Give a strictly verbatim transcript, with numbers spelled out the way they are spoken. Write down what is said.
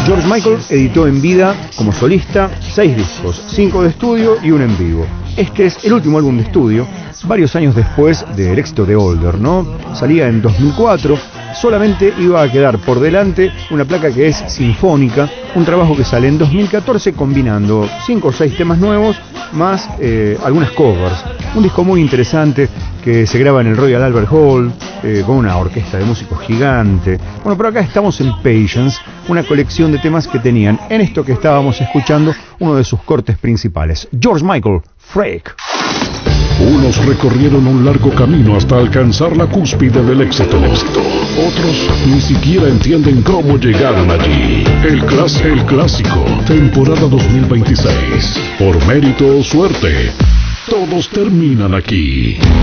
George Michael editó en vida, como solista, seis discos, cinco de estudio y uno en vivo. Este es el último álbum de estudio, varios años después del éxito de Older, ¿no? Salía en dos mil cuatro, solamente iba a quedar por delante una placa que es sinfónica, un trabajo que sale en dos mil catorce combinando cinco o seis temas nuevos, más eh, algunas covers. Un disco muy interesante que se graba en el Royal Albert Hall, eh, con una orquesta de músicos gigante. Bueno, por acá estamos en Patience, una colección de temas que tenían en esto que estábamos escuchando uno de sus cortes principales, George Michael, Freak. Unos recorrieron un largo camino hasta alcanzar la cúspide del éxito. Otros ni siquiera entienden cómo llegaron allí. El, clas el clásico, temporada dos mil veintiséis. Por mérito o suerte, todos terminan aquí.